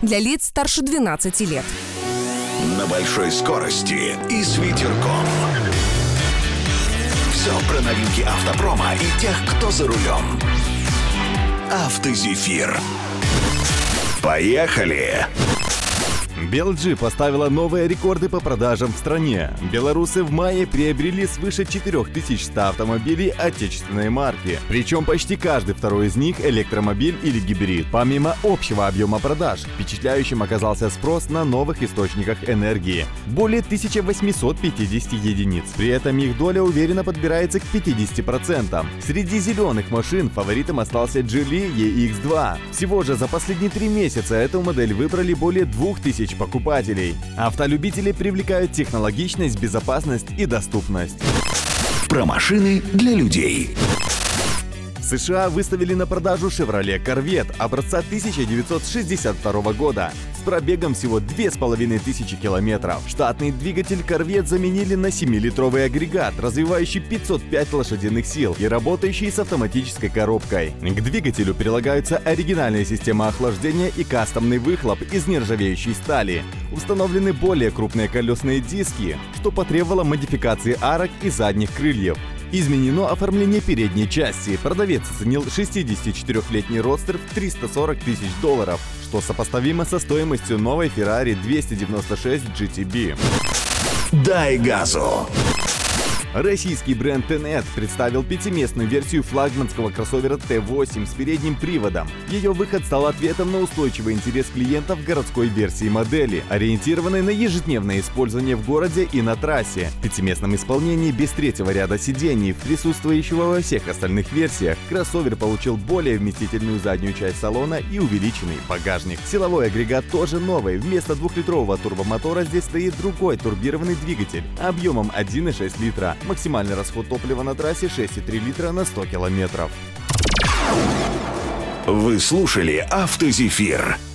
для лиц старше 12 лет. На большой скорости и с ветерком. Все про новинки автопрома и тех, кто за рулем. Автозефир. Поехали! BLG поставила новые рекорды по продажам в стране. Белорусы в мае приобрели свыше 4100 автомобилей отечественной марки. Причем почти каждый второй из них электромобиль или гибрид. Помимо общего объема продаж, впечатляющим оказался спрос на новых источниках энергии. Более 1850 единиц. При этом их доля уверенно подбирается к 50%. Среди зеленых машин фаворитом остался Geely EX2. Всего же за последние 3 месяца эту модель выбрали более 2000 покупателей. Автолюбители привлекают технологичность, безопасность и доступность. Про машины для людей. В США выставили на продажу Chevrolet Corvette образца 1962 года с пробегом всего 2500 километров. Штатный двигатель Corvette заменили на 7-литровый агрегат, развивающий 505 лошадиных сил и работающий с автоматической коробкой. К двигателю прилагаются оригинальная система охлаждения и кастомный выхлоп из нержавеющей стали. Установлены более крупные колесные диски, что потребовало модификации арок и задних крыльев. Изменено оформление передней части. Продавец оценил 64-летний родстер в $340 тысяч, что сопоставимо со стоимостью новой Ferrari 296 GTB. Дай газу! Российский бренд Tenet представил 5-местную версию флагманского кроссовера T8 с передним приводом. Ее выход стал ответом на устойчивый интерес клиентов к городской версии модели, ориентированной на ежедневное использование в городе и на трассе. В 5-местном исполнении без третьего ряда сидений, присутствующего во всех остальных версиях, кроссовер получил более вместительную заднюю часть салона и увеличенный багажник. Силовой агрегат тоже новый. Вместо 2-литрового турбомотора здесь стоит другой турбированный двигатель объемом 1,6 литра. Максимальный расход топлива на трассе 6,3 литра на 100 километров. Вы слушали «Автозефир».